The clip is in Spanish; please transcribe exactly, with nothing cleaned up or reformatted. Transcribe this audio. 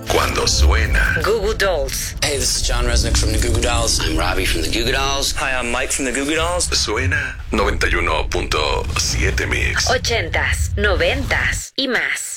cuando suena. Goo Goo Dolls. Hey, this is John Resnick from the Goo Goo Dolls. I'm Robbie from the Goo Goo Dolls. Hi, I'm Mike from the Goo Goo Dolls. Suena noventa y uno punto siete Mix. Ochentas, noventas y más.